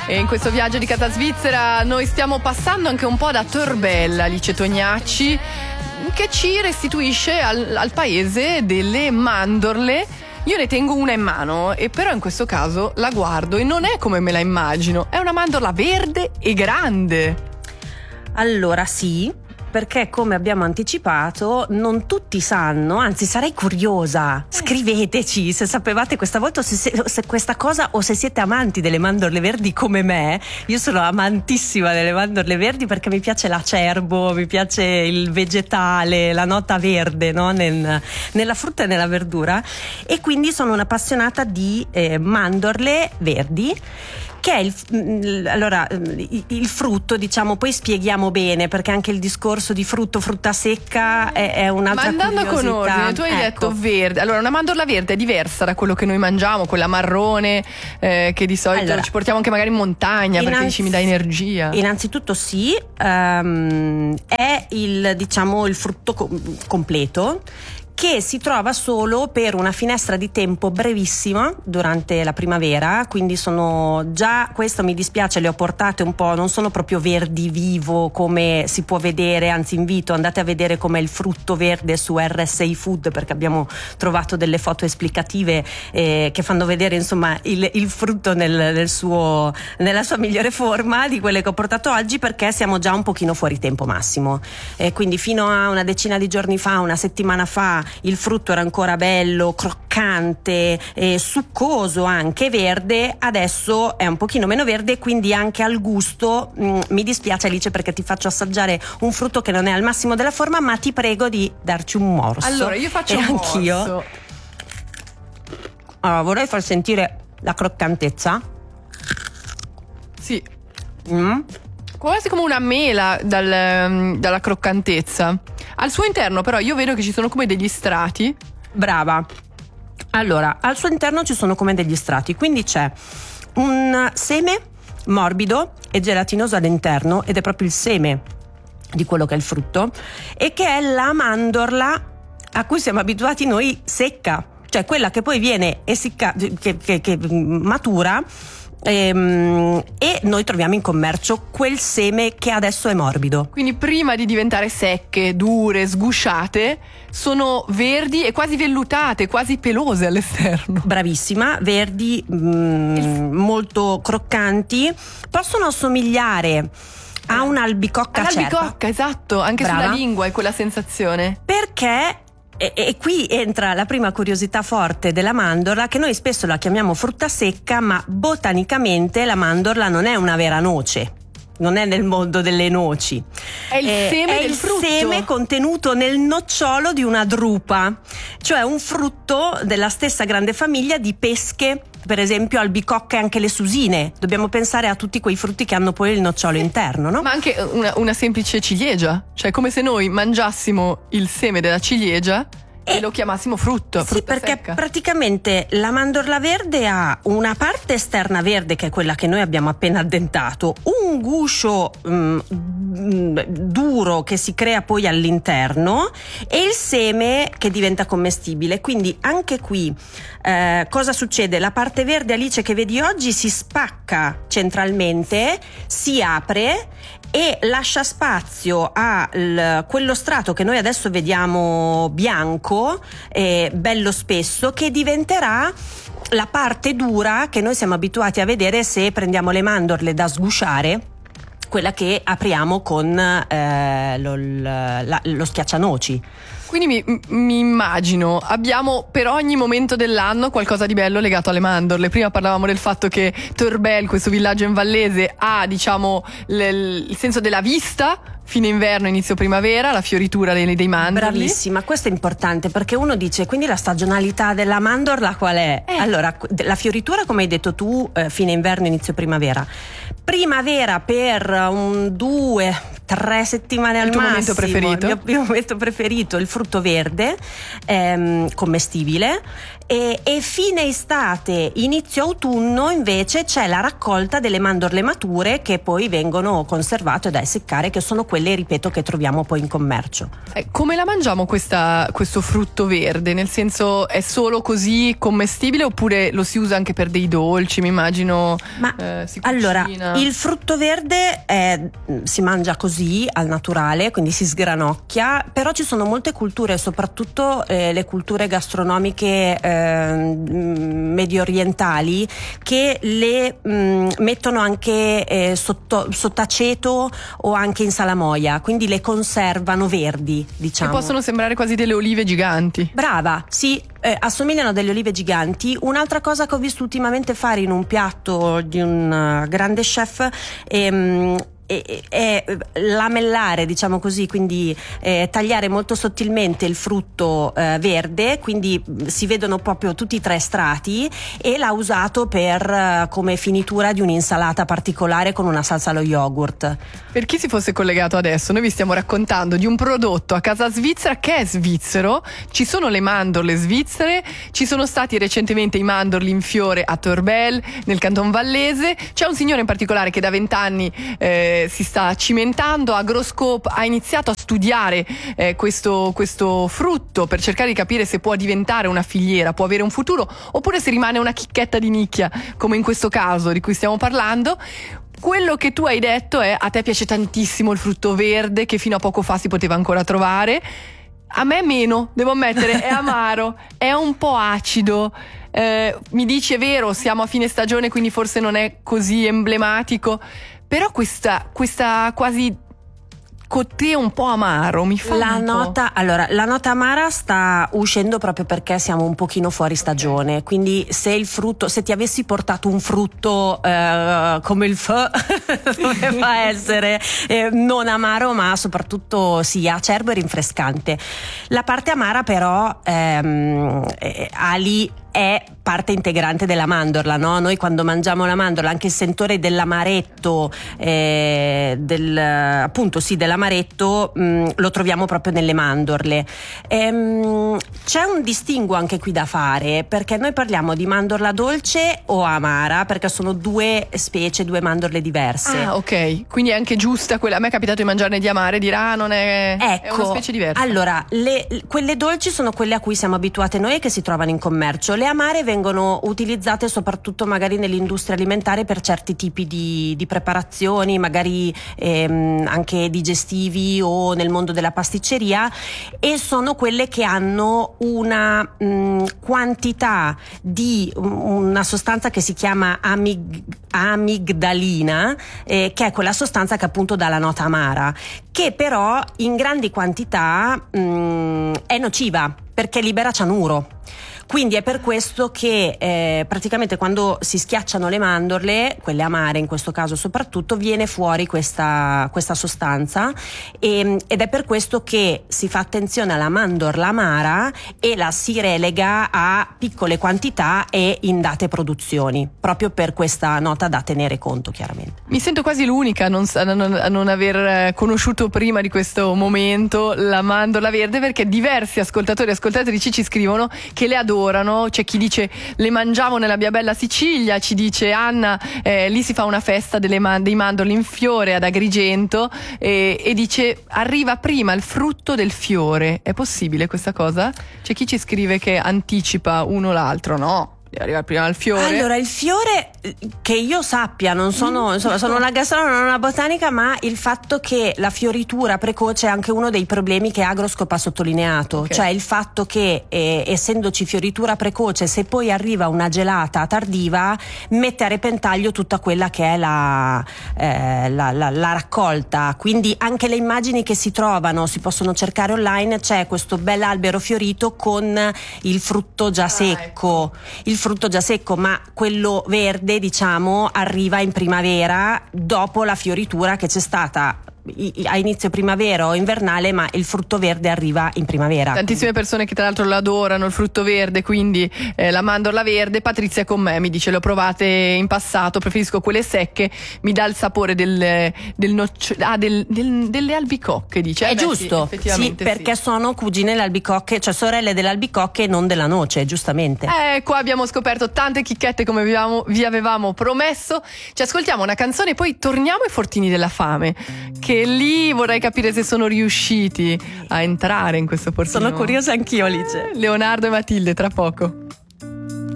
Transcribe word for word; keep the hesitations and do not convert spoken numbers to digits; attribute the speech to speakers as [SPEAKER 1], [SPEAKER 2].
[SPEAKER 1] E in questo viaggio di Casa Svizzera noi stiamo passando anche un po' da Torbella, Alice Tognacci, che ci restituisce al, al paese delle mandorle. Io ne tengo una in mano e però in questo caso la guardo e non è come me la immagino, è una mandorla verde e grande.
[SPEAKER 2] Allora sì, perché come abbiamo anticipato non tutti sanno, anzi sarei curiosa, scriveteci se sapevate questa volta se, se questa cosa o se siete amanti delle mandorle verdi come me. Io sono amantissima delle mandorle verdi perché mi piace l'acerbo, mi piace il vegetale, la nota verde, no? Nel, nella frutta e nella verdura, e quindi sono un'appassionata di eh, mandorle verdi, che è il, allora, il, il frutto, diciamo, poi spieghiamo bene, perché anche il discorso di frutto, frutta secca è, è un'altra
[SPEAKER 1] Ma andando
[SPEAKER 2] curiosità.
[SPEAKER 1] con ordine, tu hai
[SPEAKER 2] ecco.
[SPEAKER 1] detto verde. Allora, una mandorla verde è diversa da quello che noi mangiamo, quella marrone eh, che di solito
[SPEAKER 2] allora,
[SPEAKER 1] ci portiamo anche magari in montagna innanzi, perché dici mi dà energia.
[SPEAKER 2] Innanzitutto sì, um, è il, diciamo, il frutto com- completo, che si trova solo per una finestra di tempo brevissima durante la primavera, quindi sono già, questo mi dispiace, le ho portate un po', non sono proprio verdi vivo come si può vedere, anzi invito, andate a vedere com'è il frutto verde su R S I Food, perché abbiamo trovato delle foto esplicative eh, che fanno vedere insomma il, il frutto nel, nel suo, nella sua migliore forma di quelle che ho portato oggi, perché siamo già un pochino fuori tempo massimo, eh, quindi fino a una decina di giorni fa, una settimana fa, il frutto era ancora bello, croccante, eh, succoso, anche verde. Adesso è un pochino meno verde, quindi anche al gusto mh, mi dispiace Alice, perché ti faccio assaggiare un frutto che non è al massimo della forma, ma ti prego di darci un morso.
[SPEAKER 1] Allora io faccio
[SPEAKER 2] e
[SPEAKER 1] un
[SPEAKER 2] anch'io.
[SPEAKER 1] morso.
[SPEAKER 2] Allora, vorrei far sentire la croccantezza.
[SPEAKER 1] Sì.
[SPEAKER 2] Mm.
[SPEAKER 1] Quasi come una mela dal, dalla croccantezza. Al suo interno però io vedo che ci sono come degli strati.
[SPEAKER 2] Brava. Allora, al suo interno ci sono come degli strati, quindi c'è un seme morbido e gelatinoso all'interno, ed è proprio il seme di quello che è il frutto, e che è la mandorla a cui siamo abituati noi secca, cioè quella che poi viene essicca, che, che, che matura. Ehm, e noi troviamo in commercio quel seme che adesso è morbido.
[SPEAKER 1] Quindi prima di diventare secche, dure, sgusciate, sono verdi e quasi vellutate, quasi pelose all'esterno.
[SPEAKER 2] Bravissima, verdi, mh, molto croccanti, possono assomigliare a un'albicocca acerba.
[SPEAKER 1] All'albicocca, esatto, anche
[SPEAKER 2] Brava.
[SPEAKER 1] sulla lingua è quella sensazione.
[SPEAKER 2] Perché E, e qui entra la prima curiosità forte della mandorla, che noi spesso la chiamiamo frutta secca, ma botanicamente la mandorla non è una vera noce, non è nel mondo delle noci,
[SPEAKER 1] è il
[SPEAKER 2] eh,
[SPEAKER 1] seme
[SPEAKER 2] è
[SPEAKER 1] del
[SPEAKER 2] il
[SPEAKER 1] frutto,
[SPEAKER 2] seme contenuto nel nocciolo di una drupa, cioè un frutto della stessa grande famiglia di pesche, per esempio albicocche e anche le susine. Dobbiamo pensare a tutti quei frutti che hanno poi il nocciolo interno, no?
[SPEAKER 1] ma anche una, una semplice ciliegia, cioè come se noi mangiassimo il seme della ciliegia e, e lo chiamassimo frutto.
[SPEAKER 2] Sì,
[SPEAKER 1] frutta
[SPEAKER 2] perché
[SPEAKER 1] secca.
[SPEAKER 2] praticamente la mandorla verde ha una parte esterna verde, che è quella che noi abbiamo appena addentato, un guscio mm, duro che si crea poi all'interno, e il seme che diventa commestibile. Quindi anche qui eh, cosa succede? La parte verde, Alice, che vedi oggi si spacca centralmente, si apre e lascia spazio a l- quello strato che noi adesso vediamo bianco, eh, bello spesso, che diventerà la parte dura che noi siamo abituati a vedere se prendiamo le mandorle da sgusciare, quella che apriamo con eh, lo, la, lo schiaccianoci.
[SPEAKER 1] Quindi mi, mi immagino, abbiamo per ogni momento dell'anno qualcosa di bello legato alle mandorle. Prima parlavamo del fatto che Torbel, questo villaggio in Vallese, ha diciamo l- il senso della vista, fine inverno, inizio primavera, la fioritura dei, dei mandorli.
[SPEAKER 2] Bravissima, questo è importante, perché uno dice, quindi la stagionalità della mandorla qual è?
[SPEAKER 1] Eh.
[SPEAKER 2] Allora, la fioritura, come hai detto tu, eh, fine inverno, inizio primavera. Primavera per un due, tre settimane al
[SPEAKER 1] il tuo
[SPEAKER 2] massimo.
[SPEAKER 1] momento preferito?
[SPEAKER 2] Il mio, mio momento preferito, il frutto verde, ehm, commestibile, e, e fine estate, inizio autunno invece c'è la raccolta delle mandorle mature che poi vengono conservate da essiccare, che sono quelle, ripeto, che troviamo poi in commercio.
[SPEAKER 1] Eh, come la mangiamo questa, questo frutto verde? Nel senso, è solo così commestibile oppure lo si usa anche per dei dolci? Mi immagino.
[SPEAKER 2] Ma
[SPEAKER 1] eh, si
[SPEAKER 2] allora,
[SPEAKER 1] cucina.
[SPEAKER 2] il frutto verde è, si mangia così al naturale, quindi si sgranocchia, però ci sono molte culture, soprattutto eh, le culture gastronomiche eh, medio orientali, che le mh, mettono anche eh, sotto, sott'aceto o anche in salamoia, quindi le conservano verdi, diciamo.
[SPEAKER 1] Che possono sembrare quasi delle olive giganti.
[SPEAKER 2] Brava, sì, eh, assomigliano a delle olive giganti. Un'altra cosa che ho visto ultimamente fare in un piatto di un uh, grande chef ehm, è lamellare, diciamo così, quindi eh, tagliare molto sottilmente il frutto eh, verde, quindi si vedono proprio tutti i tre strati, e l'ha usato per eh, come finitura di un'insalata particolare con una salsa allo yogurt.
[SPEAKER 1] Per chi si fosse collegato adesso, noi vi stiamo raccontando di un prodotto a casa svizzera che è svizzero. Ci sono le mandorle svizzere, ci sono stati recentemente i mandorli in fiore a Torbel, nel Canton Vallese. C'è un signore in particolare che da vent'anni eh, si sta cimentando. Agroscope ha iniziato a studiare eh, questo, questo frutto per cercare di capire se può diventare una filiera, può avere un futuro, oppure se rimane una chicchetta di nicchia, come in questo caso di cui stiamo parlando. Quello che tu hai detto è: a te piace tantissimo il frutto verde, che fino a poco fa si poteva ancora trovare. A me meno, devo ammettere, è amaro, è un po' acido. Eh, mi dici, è vero, siamo a fine stagione, quindi forse non è così emblematico, però questa, questa quasi côté un po' amaro mi fa
[SPEAKER 2] la
[SPEAKER 1] un
[SPEAKER 2] nota
[SPEAKER 1] po'.
[SPEAKER 2] Allora, la nota amara sta uscendo proprio perché siamo un pochino fuori stagione, okay. Quindi se il frutto, se ti avessi portato un frutto eh, come il fè doveva essere eh, non amaro, ma soprattutto sì, acerbo e rinfrescante. La parte amara però ehm, eh, ha lì è parte integrante della mandorla, no? Noi quando mangiamo la mandorla, anche il sentore dell'amaretto, eh, del, appunto sì, dell'amaretto mh, lo troviamo proprio nelle mandorle. Ehm, c'è un distinguo anche qui da fare, perché noi parliamo di mandorla dolce o amara, perché sono due specie, due mandorle diverse.
[SPEAKER 1] Ah, ok, quindi è anche giusta quella. A me è capitato di mangiarne di amare e dire ah, non è,
[SPEAKER 2] ecco,
[SPEAKER 1] è una specie diversa.
[SPEAKER 2] Allora, le, quelle dolci sono quelle a cui siamo abituate noi e che si trovano in commercio. Le amare vengono utilizzate soprattutto magari nell'industria alimentare per certi tipi di, di preparazioni, magari ehm, anche digestivi o nel mondo della pasticceria, e sono quelle che hanno una mh, quantità di una sostanza che si chiama amig, amigdalina, eh, che è quella sostanza che appunto dà la nota amara, che però in grandi quantità mh, è nociva perché libera cianuro. Quindi è per questo che eh, praticamente quando si schiacciano le mandorle, quelle amare in questo caso soprattutto, viene fuori questa, questa sostanza, e, ed è per questo che si fa attenzione alla mandorla amara e la si relega a piccole quantità e in date produzioni, proprio per questa nota da tenere conto, chiaramente.
[SPEAKER 1] Mi sento quasi l'unica a non, a non, a non aver conosciuto prima di questo momento la mandorla verde, perché diversi ascoltatori e ascoltatrici ci scrivono che le adorano. C'è chi dice le mangiamo nella mia bella Sicilia, ci dice Anna eh, lì si fa una festa delle man- dei mandorli in fiore ad Agrigento, eh, e dice arriva prima il frutto del fiore. È possibile questa cosa? C'è chi ci scrive che anticipa uno l'altro. No, deve arrivare prima il fiore.
[SPEAKER 2] Allora, il fiore, che io sappia, non sono, insomma, sono una gastronomica, non una botanica, ma il fatto che la fioritura precoce è anche uno dei problemi che Agroscope ha sottolineato, okay. Cioè il fatto che eh, essendoci fioritura precoce, se poi arriva una gelata tardiva, mette a repentaglio tutta quella che è la, eh, la, la, la raccolta. Quindi anche le immagini che si trovano, si possono cercare online, c'è questo bell'albero fiorito con il frutto già secco. Ah, ecco. Il frutto già secco, ma quello verde, diciamo, arriva in primavera dopo la fioritura che c'è stata a inizio primavera o invernale, ma il frutto verde arriva in primavera.
[SPEAKER 1] Tantissime persone che tra l'altro lo adorano, il frutto verde, quindi eh, la mandorla verde. Patrizia è con me, mi dice: le ho provate in passato, preferisco quelle secche, mi dà il sapore del, del noccio, ah, del, del, delle albicocche, dice.
[SPEAKER 2] È
[SPEAKER 1] eh beh,
[SPEAKER 2] giusto,
[SPEAKER 1] sì, effettivamente
[SPEAKER 2] sì, perché
[SPEAKER 1] sì.
[SPEAKER 2] sono cugine delle albicocche, cioè sorelle delle albicocche e non della noce, giustamente.
[SPEAKER 1] Eh, qua abbiamo scoperto tante chicchette come vi avevamo, vi avevamo promesso. Ci ascoltiamo una canzone e poi torniamo ai fortini della fame, che lì vorrei capire se sono riusciti a entrare in questo fortino.
[SPEAKER 2] Sono curiosa anch'io, Alice.
[SPEAKER 1] Leonardo e Matilde, tra poco.